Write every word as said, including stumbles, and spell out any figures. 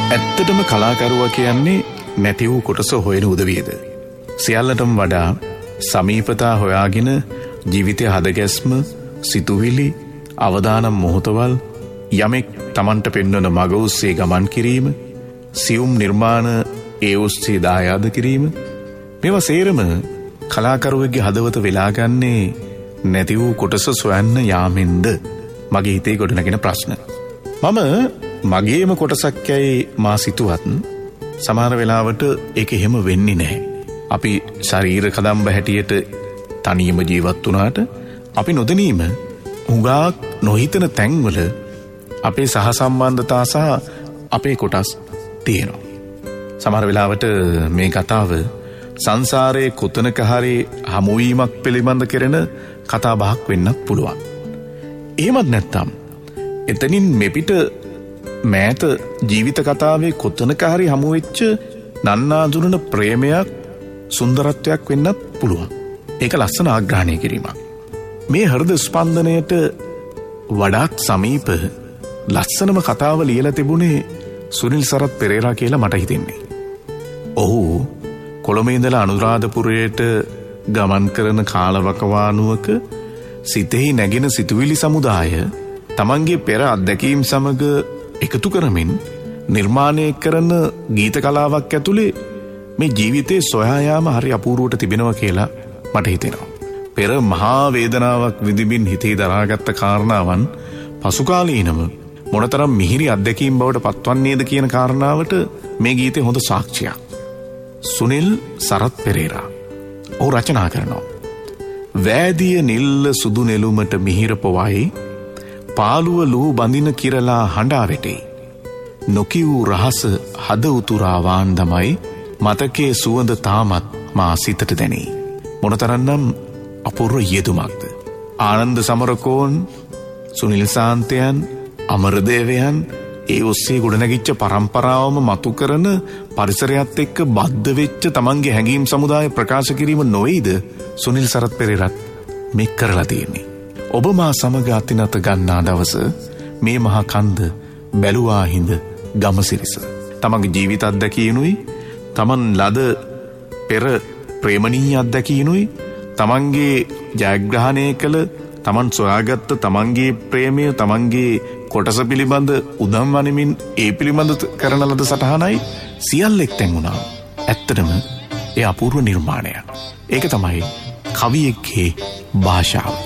ඇත්තටම කලාකරුවා කියන්නේ නැති වූ කොටස හොයන උදවියද. සියල්ලටම වඩා සමීපතා හොයාගෙන ජීවිතය හදගැස්ම, සිතුවිලි, අවදානම් මොහොතවල්, යමෙක් Tamanට පෙන්වන මඟ ඔස්සේ ගමන් කිරීම, සියුම් නිර්මාණ ඒ ඔස්සේ දායාද කිරීම, මේවා සේරම කලාකරුවෙක්ගේ හදවත වෙලා ගන්නේ නැති වූ කොටස සොයන්න යාමෙන්ද මගේ හිතේ ගොඩනගෙන ප්‍රශ්න. මම මගේම කොටසක් යයි මා සිතුවත් සමහර වෙලාවට ඒක එහෙම වෙන්නේ නැහැ. අපි ශරීර කදම්බ හැටියට තනියම ජීවත් වුණාට අපි නොදැනීම හුඟක් නොහිතන තැන්වල අපේ සහසම්බන්ධතා සහ අපේ කොටස් තියෙනවා. සමහර වෙලාවට මේ කතාව සංසාරයේ කොතනක හරි හමුවීමක් පිළිබඳ කෙරෙන කතා බහක් වෙන්නත් පුළුවන්. එහෙමත් නැත්නම් එතනින් මෙපිට මෑත ජීවිත කතාවේ කොතනක හරි හමු වෙච්ච නන්නාඳුනන ප්‍රේමයක්, සුන්දරත්වයක් වෙන්නත් පුළුවන්. ඒක ලස්සන ආග්‍රහණය කිරීමක්. මේ හෘද ස්පන්දනයට වඩාත් සමීප ලස්සනම කතාව ලියලා තිබුණේ සුනිල් සරත් පෙරේරා කියලා මට හිතෙන්නේ. ඔහු කොළඹ ඉඳලා අනුරාධපුරයට ගමන් කරන කාලවකවානුවක සිතෙහි නැගෙන සිතුවිලි සමුදාය තමන්ගේ පෙර අත්දැකීම් සමග එකතු කරමින් නිර්මාණය කරන ගීත කලාවක් ඇතුලේ මේ ජීවිතේ සොයා යාම හරි අපූර්වට තිබෙනවා කියලා මට හිතෙනවා. පෙර මහා වේදනාවක් විඳින්මින් හිතේ දරාගත්ත කාරණාවන් පසුකාලීනව මොනතරම් මිහිරි අත්දැකීම් බවට පත්වන්නේද කියන කාරණාවට මේ ගීතේ හොඳ සාක්ෂියක්. සුනිල් සරත් පෙරේරා ඔහු රචනා කරනවා. වෑදිය නිල්ල සුදු නෙළුමට මිහිර පොවයි, පාළුව ලූ බඳින කිරලා හඬා වැටේ. නොකිවූ රහස හද උතුරා වාන්දමයි, මතකයේ සුවඳ තාමත් මා සිතට දැනේ. මොනතරම්නම් අපූර්ව යෙදුමක්ද. ආනන්ද සමරකෝන්, සුනිල් සාන්තයන්, අමරදේවයන් ඒ ඔස්සේ ගොඩනැගිච්ච පරම්පරාවම මතු කරන පරිසරයත් එක්ක බද්ධ වෙච්ච තමන්ගේ හැඟීම් සමුදාය ප්‍රකාශ කිරීම නොවේද සුනිල් සරත් පෙරේරාත් මේ කරලා තියෙන්නේ. ඔබ මා සමග අතිනත ගන්නා දවස මේ මහා කන්ද බැලුවා හිඳ ගමසිරිස. තමන්ගේ ජීවිත අත්දැකීනුයි, තමන් ලද පෙර ප්‍රේමණීය අත්දැකීනුයි, තමන්ගේ ජයග්‍රහණය කළ, තමන් සොයාගත්ත තමන්ගේ ප්‍රේමය, තමන්ගේ කොටස පිළිබඳ උදම් වනිමින් ඒ පිළිබඳ කරන ලද සටහනයි සියල්ල එක්තැන් වුණා. ඇත්තටම ඒ අපූර්ව නිර්මාණයක්. ඒක තමයි කවියෙක්ගේ භාෂාව.